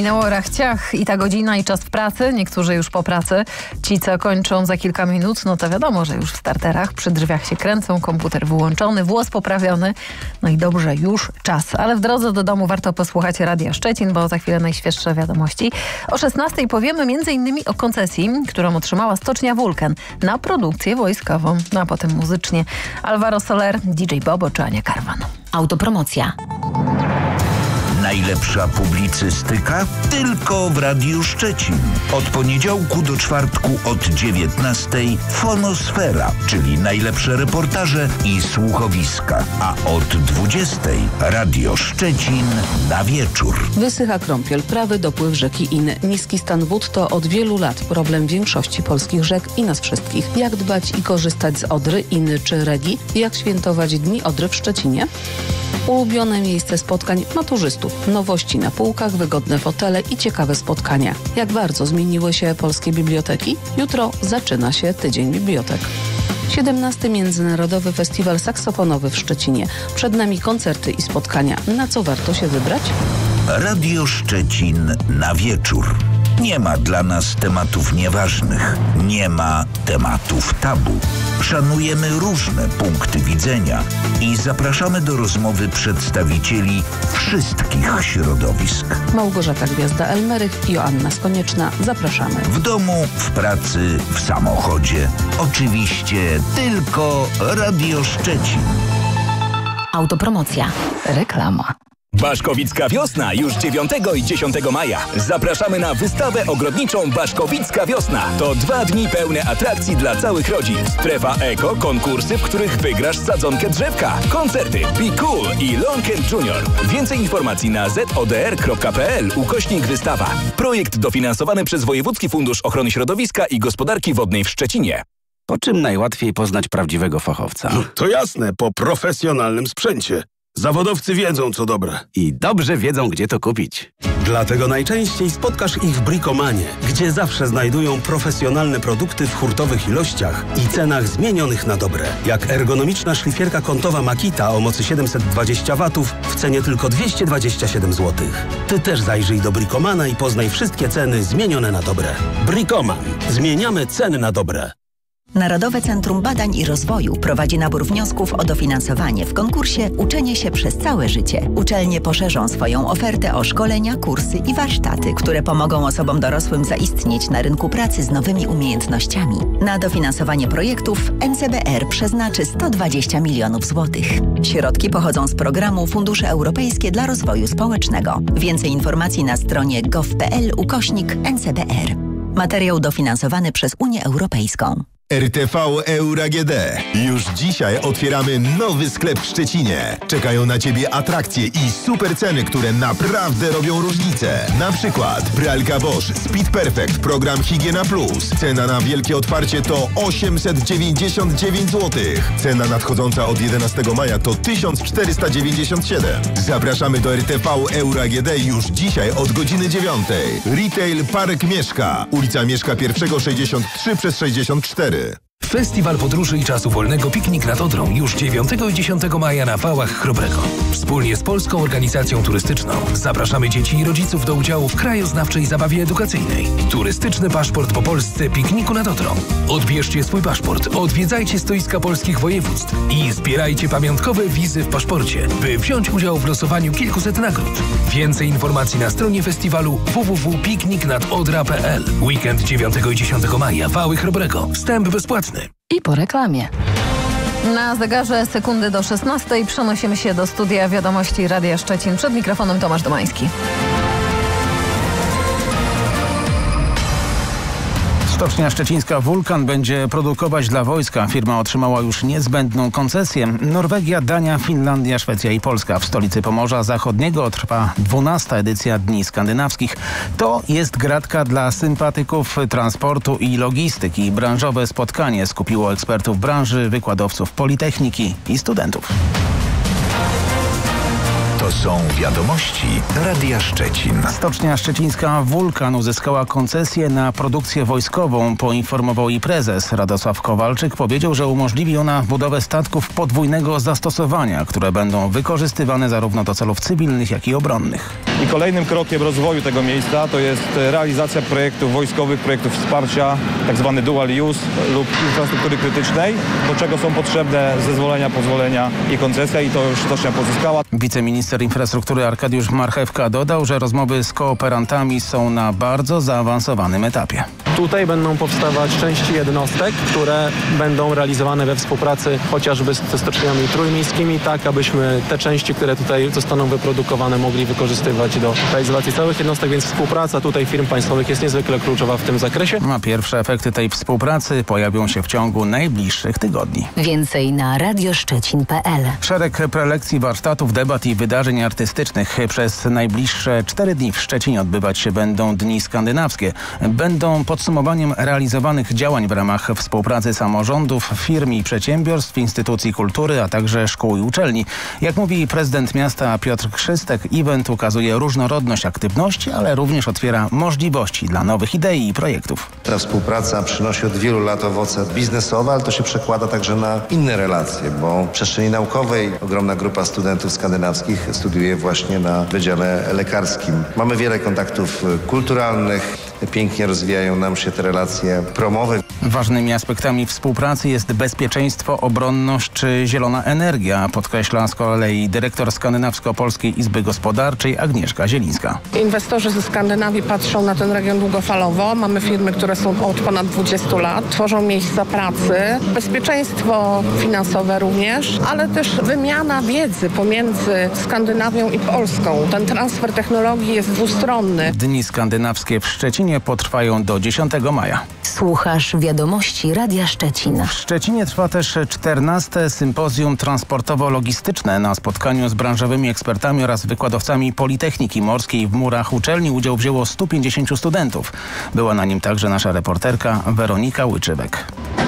Minęło rachciach i ta godzina i czas w pracy. Niektórzy już po pracy. Ci, co kończą za kilka minut, no to wiadomo, że już w starterach. Przy drzwiach się kręcą, komputer wyłączony, włos poprawiony. No i dobrze, już czas. Ale w drodze do domu warto posłuchać Radia Szczecin, bo za chwilę najświeższe wiadomości. O 16:00 powiemy m.in. o koncesji, którą otrzymała Stocznia Wulkan na produkcję wojskową. No a potem muzycznie Alvaro Soler, DJ Bobo czy Ania Karwan. Autopromocja. Najlepsza publicystyka tylko w Radiu Szczecin. Od poniedziałku do czwartku od 19:00 Fonosfera, czyli najlepsze reportaże i słuchowiska. A od 20:00 Radio Szczecin na wieczór. Wysycha krąpiel, prawy dopływ rzeki Inn. Niski stan wód to od wielu lat problem większości polskich rzek i nas wszystkich. Jak dbać i korzystać z Odry, Inny czy Regi? Jak świętować Dni Odry w Szczecinie? Ulubione miejsce spotkań maturzystów. Nowości na półkach, wygodne fotele i ciekawe spotkania. Jak bardzo zmieniły się polskie biblioteki? Jutro zaczyna się Tydzień Bibliotek. 17. Międzynarodowy Festiwal Saksofonowy w Szczecinie. Przed nami koncerty i spotkania. Na co warto się wybrać? Radio Szczecin na wieczór. Nie ma dla nas tematów nieważnych. Nie ma tematów tabu. Szanujemy różne punkty widzenia i zapraszamy do rozmowy przedstawicieli wszystkich środowisk. Małgorzata Gwiazda-Elmerych i Joanna Skonieczna. Zapraszamy. W domu, w pracy, w samochodzie. Oczywiście tylko Radio Szczecin. Autopromocja. Reklama. Baszkowicka Wiosna już 9 i 10 maja. Zapraszamy na wystawę ogrodniczą Baszkowicka Wiosna. To 2 dni pełne atrakcji dla całych rodzin. Strefa Eko, konkursy, w których wygrasz sadzonkę drzewka, koncerty Be Cool i Longcamp Junior. Więcej informacji na zodr.pl/wystawa. Projekt dofinansowany przez Wojewódzki Fundusz Ochrony Środowiska i Gospodarki Wodnej w Szczecinie. Po czym najłatwiej poznać prawdziwego fachowca? To jasne, po profesjonalnym sprzęcie. Zawodowcy wiedzą, co dobre. I dobrze wiedzą, gdzie to kupić. Dlatego najczęściej spotkasz ich w Bricomanie, gdzie zawsze znajdują profesjonalne produkty w hurtowych ilościach i cenach zmienionych na dobre. Jak ergonomiczna szlifierka kątowa Makita o mocy 720 W w cenie tylko 227 zł. Ty też zajrzyj do Bricomana i poznaj wszystkie ceny zmienione na dobre. Bricoman. Zmieniamy ceny na dobre. Narodowe Centrum Badań i Rozwoju prowadzi nabór wniosków o dofinansowanie w konkursie Uczenie się przez całe życie. Uczelnie poszerzą swoją ofertę o szkolenia, kursy i warsztaty, które pomogą osobom dorosłym zaistnieć na rynku pracy z nowymi umiejętnościami. Na dofinansowanie projektów NCBR przeznaczy 120 milionów złotych. Środki pochodzą z programu Fundusze Europejskie dla Rozwoju Społecznego. Więcej informacji na stronie gov.pl/NCBR. Materiał dofinansowany przez Unię Europejską. RTV Euro AGD. Już dzisiaj otwieramy nowy sklep w Szczecinie. Czekają na Ciebie atrakcje i super ceny, które naprawdę robią różnicę. Na przykład pralka Bosch Speed Perfect, program Higiena Plus. Cena na wielkie otwarcie to 899 zł. Cena nadchodząca od 11 maja to 1497. Zapraszamy do RTV Euro AGD już dzisiaj od godziny 9. Retail Park Mieszka. Ulica Mieszka I 63/64. Festiwal Podróży i Czasu Wolnego Piknik nad Odrą już 9 i 10 maja na Wałach Chrobrego. Wspólnie z Polską Organizacją Turystyczną zapraszamy dzieci i rodziców do udziału w krajoznawczej zabawie edukacyjnej. Turystyczny paszport po Polsce pikniku nad Odrą. Odbierzcie swój paszport, odwiedzajcie stoiska polskich województw i zbierajcie pamiątkowe wizy w paszporcie, by wziąć udział w losowaniu kilkuset nagród. Więcej informacji na stronie festiwalu www.pikniknadodra.pl. Weekend 9 i 10 maja Wały Chrobrego. Wstęp bezpłatny. I po reklamie. Na zegarze sekundy do 16:00 przenosimy się do studia wiadomości Radia Szczecin. Przed mikrofonem Tomasz Domański. Stocznia Szczecińska Wulkan będzie produkować dla wojska. Firma otrzymała już niezbędną koncesję. Norwegia, Dania, Finlandia, Szwecja i Polska. W stolicy Pomorza Zachodniego trwa 12. edycja Dni Skandynawskich. To jest gratka dla sympatyków transportu i logistyki. Branżowe spotkanie skupiło ekspertów branży, wykładowców Politechniki i studentów. To To są wiadomości Radia Szczecin. Stocznia szczecińska Wulkan uzyskała koncesję na produkcję wojskową, poinformował jej prezes. Radosław Kowalczyk powiedział, że umożliwi ona budowę statków podwójnego zastosowania, które będą wykorzystywane zarówno do celów cywilnych, jak i obronnych. I kolejnym krokiem rozwoju tego miejsca to jest realizacja projektów wojskowych, projektów wsparcia, tzw. dual use lub infrastruktury krytycznej, do czego są potrzebne zezwolenia, pozwolenia i koncesja, i to już Stocznia pozyskała. Wiceminister infrastruktury Arkadiusz Marchewka dodał, że rozmowy z kooperantami są na bardzo zaawansowanym etapie. Tutaj będą powstawać części jednostek, które będą realizowane we współpracy chociażby ze stoczniami trójmiejskimi, tak abyśmy te części, które tutaj zostaną wyprodukowane, mogli wykorzystywać do realizacji całych jednostek, więc współpraca tutaj firm państwowych jest niezwykle kluczowa w tym zakresie. A pierwsze efekty tej współpracy pojawią się w ciągu najbliższych tygodni. Więcej na radioszczecin.pl. Szereg prelekcji, warsztatów, debat i wydarzeń artystycznych. Przez najbliższe 4 dni w Szczecinie odbywać się będą Dni Skandynawskie. Będą podsumowaniem realizowanych działań w ramach współpracy samorządów, firm i przedsiębiorstw, instytucji kultury, a także szkół i uczelni. Jak mówi prezydent miasta Piotr Krzystek, event ukazuje różnorodność aktywności, ale również otwiera możliwości dla nowych idei i projektów. Ta współpraca przynosi od wielu lat owoce biznesowe, ale to się przekłada także na inne relacje, bo w przestrzeni naukowej ogromna grupa studentów skandynawskich studiuje właśnie na Wydziale Lekarskim. Mamy wiele kontaktów kulturalnych, pięknie rozwijają nam się te relacje promowe. Ważnymi aspektami współpracy jest bezpieczeństwo, obronność czy zielona energia, podkreśla z kolei dyrektor Skandynawsko-Polskiej Izby Gospodarczej Agnieszka Zielińska. Inwestorzy ze Skandynawii patrzą na ten region długofalowo. Mamy firmy, które są od ponad 20 lat, tworzą miejsca pracy, bezpieczeństwo finansowe również, ale też wymiana wiedzy pomiędzy Skandynawią i Polską. Ten transfer technologii jest dwustronny. Dni skandynawskie w Szczecinie potrwają do 10 maja. Słuchasz wiadomości Radia Szczecin. W Szczecinie trwa też 14. sympozjum transportowo-logistyczne. Na spotkaniu z branżowymi ekspertami oraz wykładowcami Politechniki Morskiej w murach uczelni udział wzięło 150 studentów. Była na nim także nasza reporterka Weronika Łyczywek.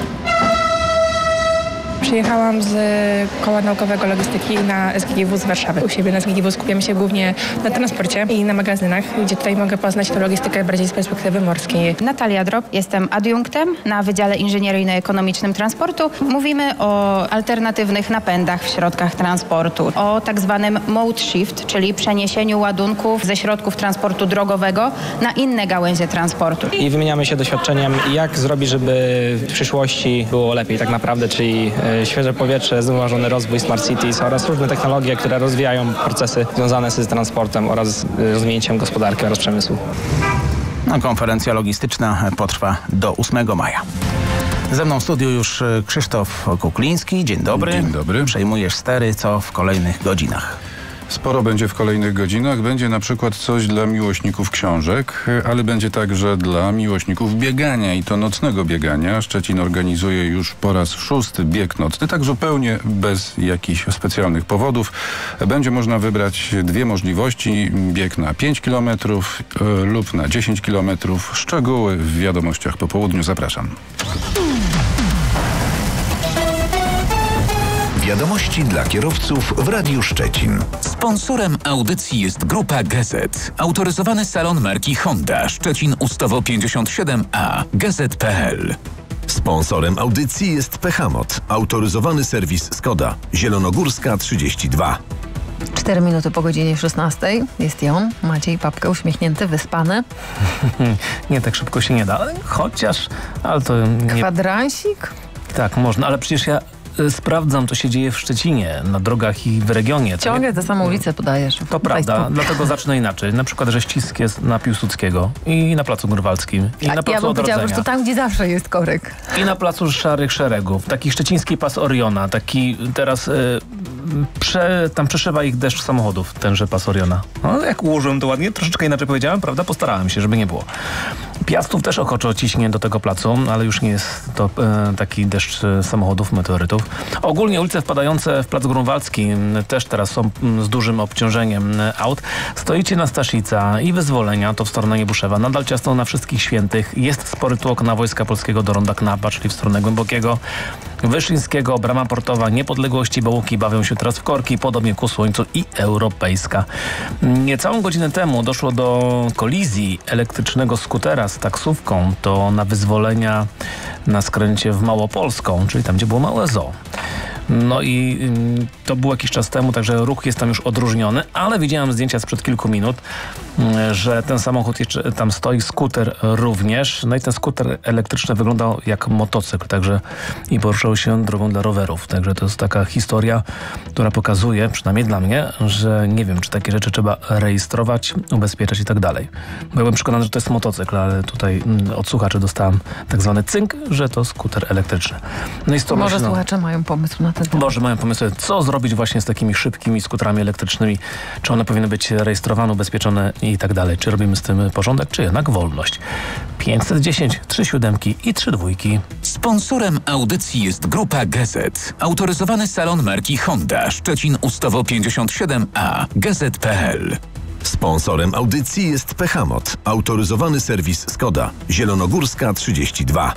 Przyjechałam z Koła Naukowego Logistyki na SGGW z Warszawy. U siebie na SGGW skupiamy się głównie na transporcie i na magazynach, gdzie tutaj mogę poznać tę logistykę bardziej z perspektywy morskiej. Natalia Drop, jestem adiunktem na Wydziale Inżynieryjno-Ekonomicznym Transportu. Mówimy o alternatywnych napędach w środkach transportu, o tak zwanym mode shift, czyli przeniesieniu ładunków ze środków transportu drogowego na inne gałęzie transportu. I wymieniamy się doświadczeniem, jak zrobić, żeby w przyszłości było lepiej tak naprawdę, czyli świeże powietrze, zrównoważony rozwój Smart Cities oraz różne technologie, które rozwijają procesy związane z transportem oraz rozwinięciem gospodarki oraz przemysłu. Konferencja logistyczna potrwa do 8 maja. Ze mną w studiu już Krzysztof Kukliński. Dzień dobry. Dzień dobry. Przejmujesz stery, co w kolejnych godzinach? Sporo będzie w kolejnych godzinach. Będzie na przykład coś dla miłośników książek, ale będzie także dla miłośników biegania i to nocnego biegania. Szczecin organizuje już po raz 6. bieg nocny, tak zupełnie bez jakichś specjalnych powodów. Będzie można wybrać 2 możliwości. Bieg na 5 km lub na 10 km. Szczegóły w wiadomościach po południu. Zapraszam. Wiadomości dla kierowców w Radiu Szczecin. Sponsorem audycji jest Grupa Gazet. Autoryzowany salon marki Honda Szczecin Ustawo 57A. Gazet.pl. Sponsorem audycji jest Pechamot. Autoryzowany serwis Skoda. Zielonogórska 32. 4 minuty po godzinie 16. Jest Jon, Maciej Papka, uśmiechnięty, wyspany. Nie, tak szybko się nie da. Chociaż, ale to nie... Kwadransik? Tak, można, ale przecież ja sprawdzam, co się dzieje w Szczecinie, na drogach i w regionie. Ciągle tę samą ulicę podajesz. To prawda, dlatego zacznę inaczej. Na przykład Rześciskie na Piłsudskiego i na Placu Grunwaldzkim. I na Placu ja bym powiedziała, że to tam, gdzie zawsze jest korek. I na Placu Szarych Szeregów. Taki szczeciński pas Oriona, taki teraz tam przeszywa ich deszcz samochodów, tenże pas Oriona. No, jak ułożyłem to ładnie, troszeczkę inaczej powiedziałem, prawda? Postarałem się, żeby nie było. Piastów też ochoczo ciśnie do tego placu, ale już nie jest to taki deszcz samochodów, meteorytów. Ogólnie ulice wpadające w Plac Grunwaldzki też teraz są z dużym obciążeniem aut. Stoicie na Staszica i Wyzwolenia, to w stronę Niebuszewa. Nadal ciasno na Wszystkich Świętych. Jest spory tłok na Wojska Polskiego do Ronda Knapa, czyli w stronę Głębokiego. Wyszyńskiego, Brama Portowa, Niepodległości, Bałuki bawią się teraz w korki, podobnie ku Słońcu i Europejska. Niecałą godzinę temu doszło do kolizji elektrycznego skutera z taksówką. To na Wyzwolenia na skręcie w Małopolską, czyli tam, gdzie było małe zoo. No i to było jakiś czas temu, także ruch jest tam już odróżniony, ale widziałem zdjęcia sprzed kilku minut, że ten samochód jeszcze tam stoi, skuter również. No i ten skuter elektryczny wyglądał jak motocykl, także i poruszał się drogą dla rowerów. Także to jest taka historia, która pokazuje, przynajmniej dla mnie, że nie wiem, czy takie rzeczy trzeba rejestrować, ubezpieczać i tak dalej. Byłem przekonany, że to jest motocykl, ale tutaj od słuchaczy dostałem tak zwany cynk, że to skuter elektryczny. No i może słuchacze mają pomysł na ten temat. Może mają pomysły, co zrobić właśnie z takimi szybkimi skuterami elektrycznymi. Czy one powinny być rejestrowane, ubezpieczone i tak dalej. Czy robimy z tym porządek, czy jednak wolność. 510 37 i 32. Sponsorem audycji jest Grupa Gazet. Autoryzowany salon marki Honda Szczecin Ustawo 57A. Gazet.pl. Sponsorem audycji jest Pechamot. Autoryzowany serwis Skoda. Zielonogórska 32.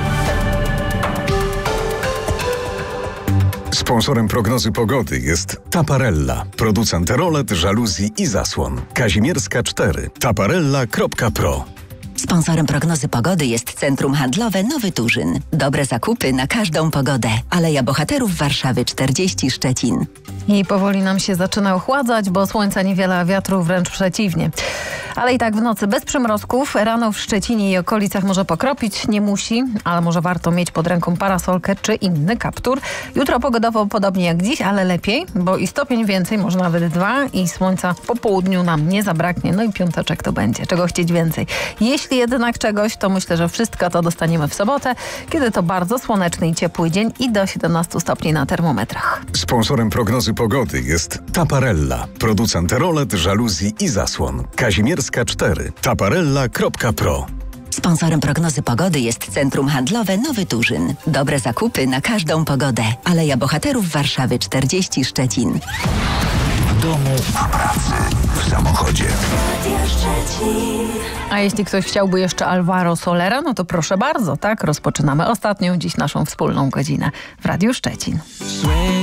Sponsorem prognozy pogody jest Taparella, producent rolet, żaluzji i zasłon. Kazimierska 4. Taparella.pro. Sponsorem prognozy pogody jest Centrum Handlowe Nowy Turzyn. Dobre zakupy na każdą pogodę. Aleja Bohaterów Warszawy 40 Szczecin. I powoli nam się zaczyna ochładzać, bo słońca niewiele, a wiatru wręcz przeciwnie. Ale i tak w nocy bez przymrozków. Rano w Szczecinie i okolicach może pokropić, nie musi, ale może warto mieć pod ręką parasolkę czy inny kaptur. Jutro pogodowo podobnie jak dziś, ale lepiej, bo i stopień więcej, może nawet 2 i słońca po południu nam nie zabraknie. No i piąteczek to będzie. Czego chcieć więcej? Jeśli jednak czegoś, to myślę, że wszystko to dostaniemy w sobotę, kiedy to bardzo słoneczny i ciepły dzień i do 17 stopni na termometrach. Sponsorem prognozy pogody jest Taparella, producent rolet, żaluzji i zasłon. Kazimierska 4. Taparella.pro. Sponsorem prognozy pogody jest Centrum Handlowe Nowy Turzyn. Dobre zakupy na każdą pogodę. Aleja Bohaterów Warszawy 40 Szczecin. W domu, w pracy, w samochodzie. A jeśli ktoś chciałby jeszcze Alvaro Solera, no to proszę bardzo, tak? Rozpoczynamy ostatnią dziś naszą wspólną godzinę w Radiu Szczecin.